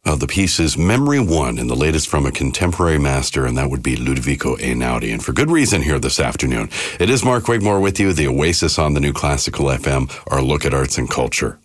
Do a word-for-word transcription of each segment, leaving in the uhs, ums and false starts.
Uh, the piece is Memory One, and the latest from a contemporary master, and that would be Ludovico Einaudi. And for good reason here this afternoon. It is Mark Wigmore with you, the Oasis on the New Classical F M, our look at arts and culture.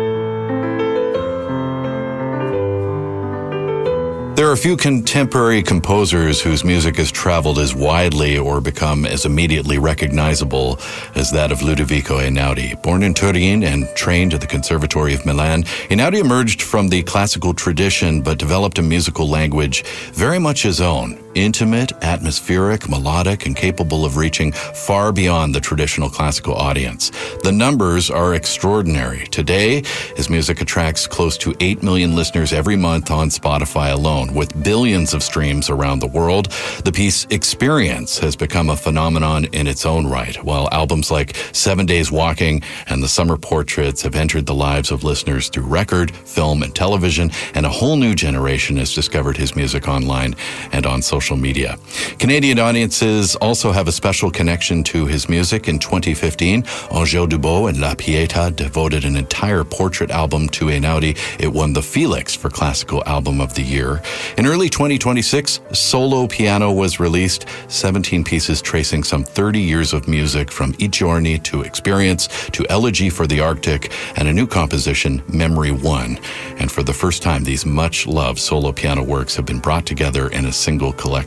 There are few contemporary composers whose music has traveled as widely or become as immediately recognizable as that of Ludovico Einaudi. Born in Turin and trained at the Conservatory of Milan, Einaudi emerged from the classical tradition but developed a musical language very much his own. Intimate, atmospheric, melodic, and capable of reaching far beyond the traditional classical audience. The numbers are extraordinary. Today, his music attracts close to eight million listeners every month on Spotify alone. With billions of streams around the world, the piece Experience has become a phenomenon in its own right, while albums like Seven Days Walking and The Summer Portraits have entered the lives of listeners through record, film, and television, and a whole new generation has discovered his music online and on social media. Canadian audiences also have a special connection to his music. In twenty fifteen, Angèle Dubot and La Pietà devoted an entire portrait album to Einaudi. It won the Felix for Classical Album of the Year. In early twenty twenty-six, Solo Piano was released, seventeen pieces tracing some thirty years of music from I Giorni to Experience to Elegy for the Arctic and a new composition, Memory One. And for the first time, these much-loved solo piano works have been brought together in a single collection.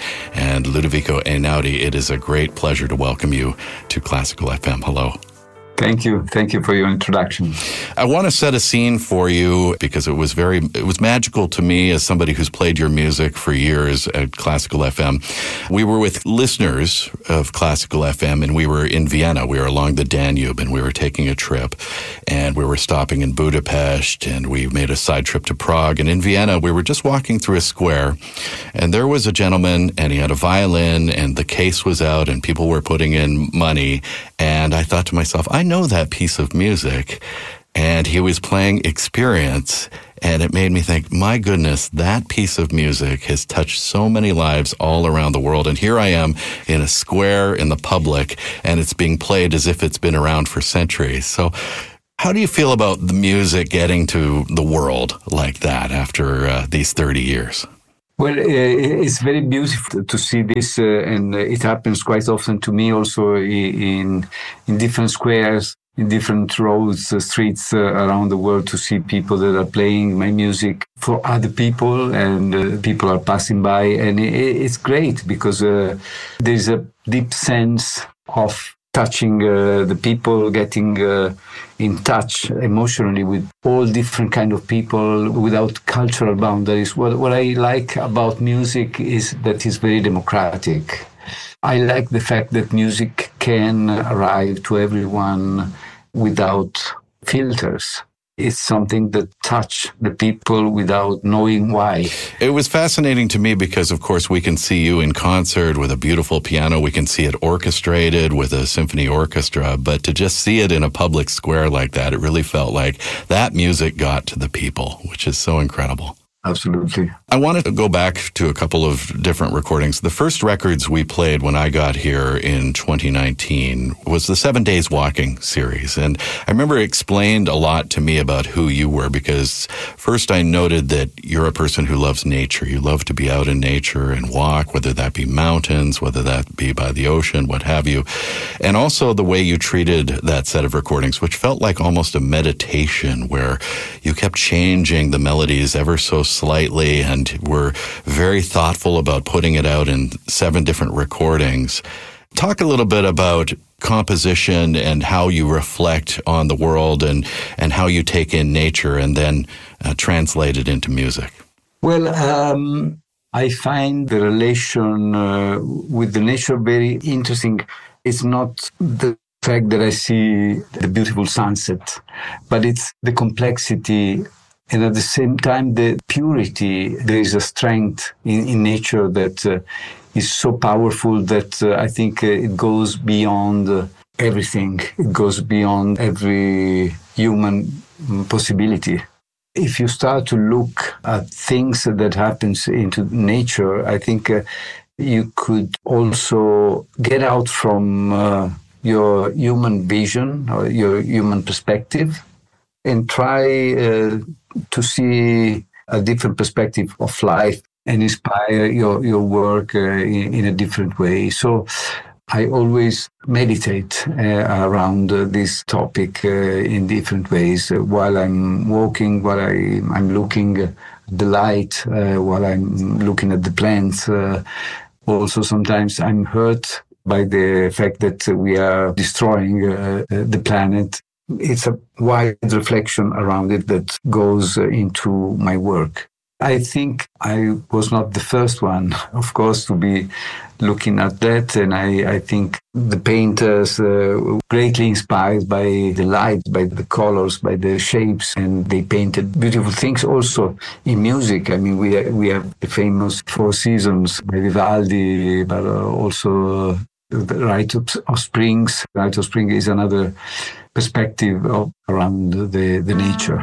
And Ludovico Einaudi, it is a great pleasure to welcome you to Classical F M. Hello. Thank you. Thank you for your introduction. I want to set a scene for you because it was very, it was magical to me as somebody who's played your music for years at Classical F M. We were with listeners of Classical F M and we were in Vienna. We were along the Danube and we were taking a trip and we were stopping in Budapest and we made a side trip to Prague. And in Vienna, we were just walking through a square and there was a gentleman and he had a violin and the case was out and people were putting in money. And I thought to myself, I know that piece of music. And he was playing Experience. And it made me think, my goodness, that piece of music has touched so many lives all around the world. And here I am in a square in the public, and it's being played as if it's been around for centuries. So how do you feel about the music getting to the world like that after uh, these thirty years? Well, it's very beautiful to see this, uh, and it happens quite often to me also in in different squares, in different roads, uh, streets uh, around the world to see people that are playing my music for other people, and uh, people are passing by, and it, it's great because uh, there's a deep sense of touching uh, the people, getting uh, in touch emotionally with all different kind of people without cultural boundaries. What, what I like about music is that it's very democratic. I like the fact that music can arrive to everyone without filters. It's something that touch the people without knowing why. It was fascinating to me because, of course, we can see you in concert with a beautiful piano. We can see it orchestrated with a symphony orchestra. But to just see it in a public square like that, it really felt like that music got to the people, which is so incredible. Absolutely. I wanted to go back to a couple of different recordings. The first records we played when I got here in twenty nineteen was the Seven Days Walking series. And I remember it explained a lot to me about who you were because first I noted that you're a person who loves nature. You love to be out in nature and walk, whether that be mountains, whether that be by the ocean, what have you. And also the way you treated that set of recordings, which felt like almost a meditation where you kept changing the melodies ever so slightly and were very thoughtful about putting it out in seven different recordings. Talk a little bit about composition and how you reflect on the world and, and how you take in nature and then uh, translate it into music. Well, um, I find the relation uh, with the nature very interesting. It's not the fact that I see the beautiful sunset, but it's the complexity. And at the same time, the purity, there is a strength in, in nature that uh, is so powerful that uh, I think uh, it goes beyond uh, everything. It goes beyond every human possibility. If you start to look at things that happens into nature, I think uh, you could also get out from uh, your human vision or your human perspective and try uh, to see a different perspective of life and inspire your, your work uh, in, in a different way. So I always meditate uh, around uh, this topic uh, in different ways. Uh, while I'm walking, while I, I'm looking at the light, uh, while I'm looking at the plants. Uh, also, sometimes I'm hurt by the fact that we are destroying uh, the planet. It's a wide reflection around it that goes uh, into my work. I think I was not the first one, of course, to be looking at that. And I, I think the painters uh, were greatly inspired by the light, by the colors, by the shapes. And they painted beautiful things also in music. I mean, we, we have the famous Four Seasons by Vivaldi, but also the Rite of Springs. Rite of Spring is another perspective of, around the, the nature.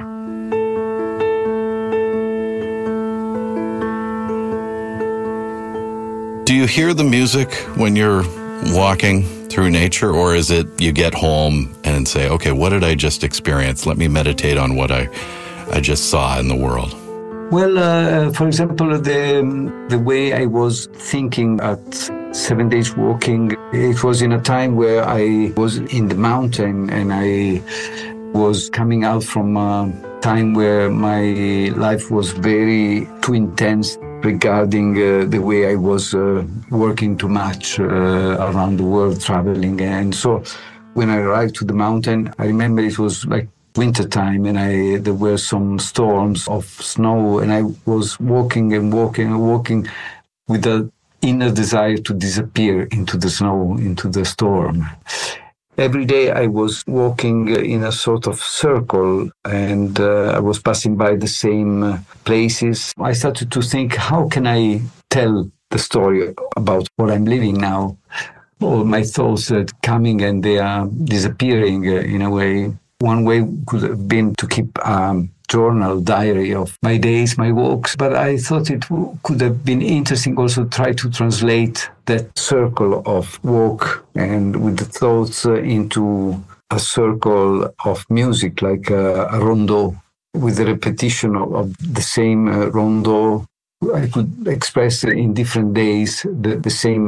Do you hear the music when you're walking through nature, or is it you get home and say, okay, what did I just experience? Let me meditate on what I, I just saw in the world. Well, uh, for example, the, the way I was thinking at Seven Days Walking, it was in a time where I was in the mountain and I was coming out from a time where my life was very too intense regarding uh, the way I was uh, working too much uh, around the world, traveling. And so when I arrived to the mountain, I remember it was like winter time and I there were some storms of snow and I was walking and walking and walking with the inner desire to disappear into the snow, into the storm. Every day I was walking in a sort of circle and uh, I was passing by the same places. I started to think, how can I tell the story about what I'm living now? All my thoughts are coming and they are disappearing uh, in a way. One way could have been to keep a journal, diary of my days, my walks, but I thought it w- could have been interesting also to try to translate that circle of walk and with the thoughts uh, into a circle of music, like uh, a rondo, with the repetition of, of the same uh, rondo. I could express in different days the, the same